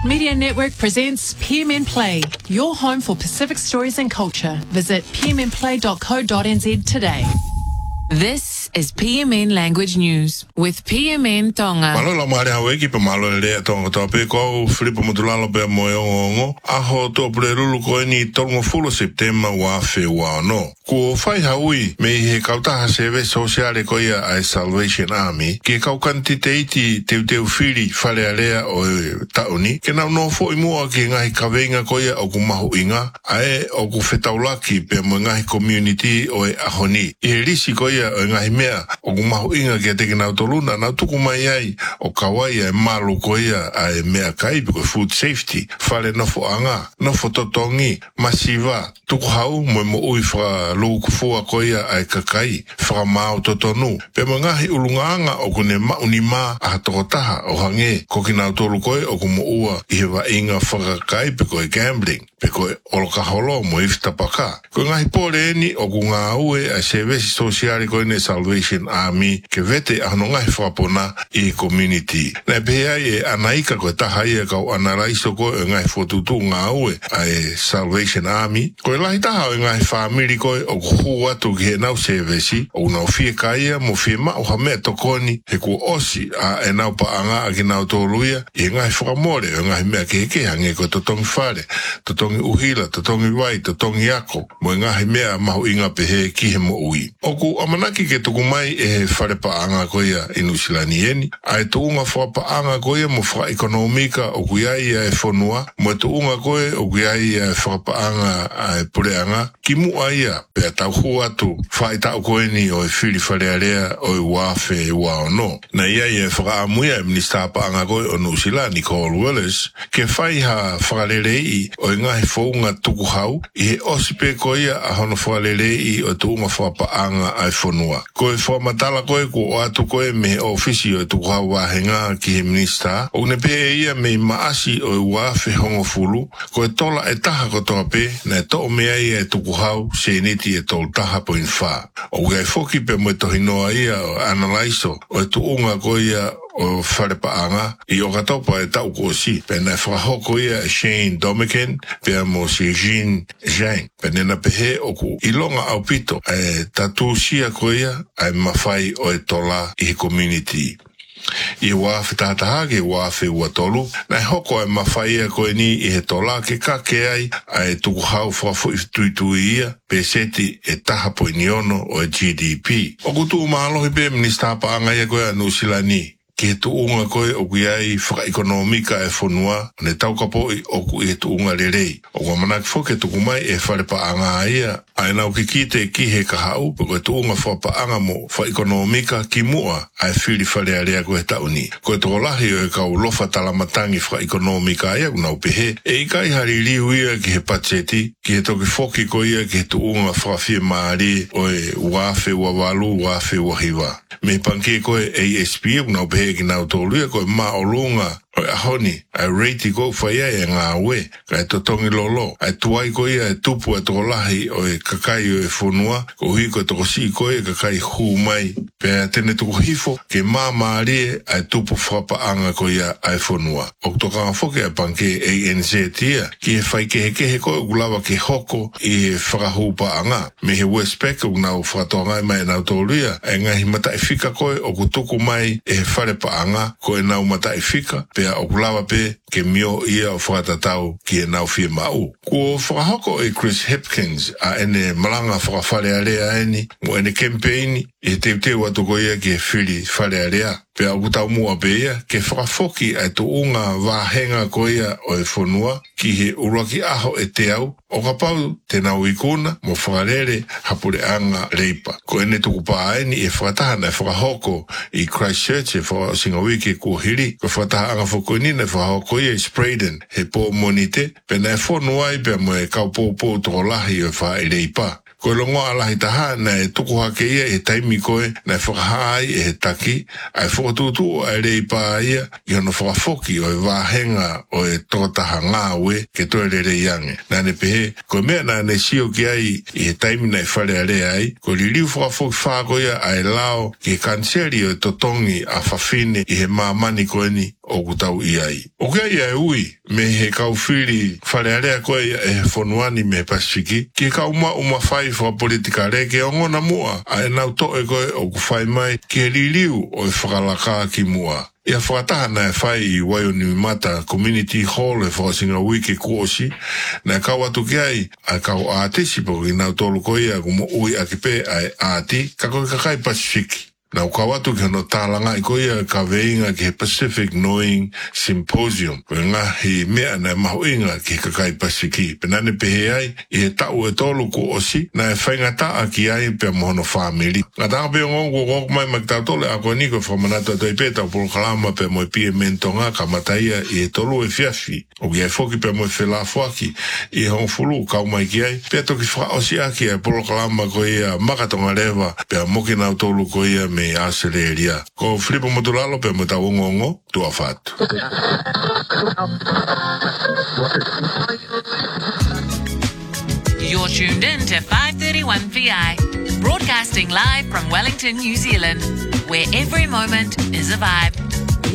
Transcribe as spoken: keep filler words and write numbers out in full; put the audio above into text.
Media Network presents P M N Play, your home for Pacific stories and culture. Visit p m n play dot co dot n z today. This is P M N Language News with P M N Tonga. Malo la mare hawe ki pe malo le tonga tope ko Filipo Mutulalo pe moyo aho to prelulu ko ni tongo fulo September wa fe wa no. Ko fai haui me he kauta ha seve sociale ko ia ai Salvation Army ke kau kantiteiti te te fili fale alea o tauni ke na no fo imua ke ngai kavenga ko ia o kumahu inga ai o ku fetaulaki pe mo ngai community o ahoni e risi ko ia o ngai mea o kumahu inga ke te kina toluna na tuku mai ai o kawai e malu ko ia ai mea kai ko food safety fale no fo anga no fo totongi masiva tuku hau mo mo uifra lo kufua ko ia ai kakai fra mau totonu pe mo ngai ulunganga o kune maunima a tokotaha o hange ko kina tolu ko o kumu ua i wa inga fra kai pe ko gambling pe ko oloka holo mo ifta paka ko ngai pole ni o kunga ue a service social ko ne Salvation Army ke vete ano ngai fra pona i community na pe ai anaika ko taha ia ka analaiso ko ngai fotutu nga ue ai Salvation Army ko lai taha ngai family ko o hua tu ke nau service o nau fie kaia mo fie ma o hame tokoni he ko osi a e nau pa anga a ki nau toluia i ngai whakamore o ngai mea ke ke hange ko totongi whare totongi uhila, totongi wai, totongi ako mo ngai mea mahu inga pe he ki he mo ui oku amanaki ke tuku mai e he whare pa anga ko ia inu silani eni a e tuunga wha pa anga ko ia mo wha ekonomika o kuiai e whanua mo e tuunga ko e o kuiai e wha pa anga a e pureanga ki mu aia pe tau hua tu whai tau koe ni o e whiri wharearea o e wafe e wao no. Na ia i e whakaamuia e minister paanga koe o Nusila Nicole Willis ke whai ha whakarerei o e ngahi whaunga tuku hau i he osipe koe ia a hono whakarerei o tuunga whapaanga ai whanua. Koe whamatala koe ko o atu koe me he ofisi o e tuku hau wahenga ki he minister o ne pe ia me maasi o e wafe hongo fulu koe tola e taha ko toa pe na e to mea ia e tuku hau se niti e tol taha po in wha. O gai foki pe mo e tohi noa ia o analaiso o e tuunga ko ia o wharepaanga i o katopa e tau ko si. Pe na whahoko ia e Shane Domican pe mo si Jean Zhang. Pe nena pehe o ku ilonga au pito e tatu sia ko ia ai mawhai o e tola i he community. I wafe tātaha ke wafe ua tolu, nai hoko e mawhaia koe ni i he tola ke kake ai a e tuku hau whafu i tuitui ia pe seti e taha po iniono o e G D P. O kutu umalohi pe minister paanga ia koe a Nusilani. Ke he tuunga koe o kui ai whakaekonomika e whanua, ne taukapo i o ku i he tuunga lerei. O kua manaki fo ke tuku mai e whare paanga ia, ai nau ki kite ki he kahau, pe koe tuunga whapaanga mo whaekonomika ki mua ai whiri whare area koe tauni. Koe toko lahi o e kau lofa talamatangi whaekonomika ia unau pehe, e i kai hari lihu ia ki he pacheti, ki he toki foki ko ia ki he tuunga whawhia maari o e wafe wawalu, wafe wahiwa. Me panke koe A S P unau pehe ki nau tōluia koe maa o lunga o e ahoni, ai reiti kou whaia e ngā ue, ka e totongi lolo, ai tuai ko ia e tupu e toko lahi o e kakai o e whunua, ko hui ko e toko si ko e kakai hū mai, pe a tene toko hifo, ke mā maarie ai tupu whapaanga ko ia ai whunua. O toka whoke a panke A N Z tia, ki he whai kehe kehe ko e ulawa ke hoko i he whakahupaanga, me he Westpac o nau whakatoangai mai nau tōluia, e ngahi matai whika koe o kutuku mai e he wharepaanga ko e nau matai whika, pe o kulawa pe ke mio ia o whakatatau ki e nau fia mau. Ko whakahoko e Chris Hipkins a ene malanga whakawhare area eni mo ene campaigni e te teo atu ko ia ki e whiri whare area. Pe au kutau mua pe ia ke whakafoki ai tu unga wahenga ko ia o e whonua ki he uraki aho e te au o ka pau te nau ikuna mo whakarere hapure anga reipa. Ko ene tuku pāeni e whakatahana e whakahoko i Christchurch e whakasinga wiki ko hiri ko whakataha anga whakoinina e whakahoko ia i Spraden he pō monite pe na e whonua i pe mo e kau pōpō toko lahi o wha i reipa. Ko longo ala hitaha na e tuku hake ia e taimi koe na e whakahai e he taki ai whakatutu ai rei pā ia i hono whakafoki o e wāhenga o e tokotaha ngā ue ke toe re rei ange. Nā ne pehe, ko mea nā ne sio ki ai i he taimi na e whare a rea ai, ko li liu whakafoki whāko ia ai lao ki he kanseri o e totongi a whawhine i he māmani koe ni o kutau i ai. O kia ia e ui, me he kauwhiri whare a rea koe e he whonuani me Pasifiki, ki he ka uma uma whai whakapolitika re ke ongona mua a e nau toe koe o ku whai mai ki he li liu o e whakalaka ki mua. Ia whakataha na e whai i Waioniumata Community Hall e whakasinga wiki kuosi, na e kau atu ki ai, a kau ātisi po ki nau tolu ko ia kumo ui a ki pē ai āti, ka koe kakai Pasifiki. Na u kau atu ki hono tālanga i ko ia ka veinga ki he Pacific Knowing Symposium, koe ngahi mea na e mahu inga ki he kakai Pasifiki. Penane pehe ai, i he tau e tolu kuosi, na e whainga taa ki ai pe mohono whamiri. Nga taka pe ngongu koko mai makitau tole a koe niko whamanatu atu i pētau polo kalama pe mo i pie mentonga ka mataia i he tolu e fiafi. O ki ai foki pe mo i whelāfuaki i he hong fulu kau mai ki ai. Pe toki whakaosi aki ai polo kalama ko ia makatonga rewa pe a moki nau tolu ko ia me Australia. Ko Filipo Motulalo pe mo tau ngongo tua fatu. You're tuned in to five thirty-one P I, broadcasting live from Wellington, New Zealand, where every moment is a vibe.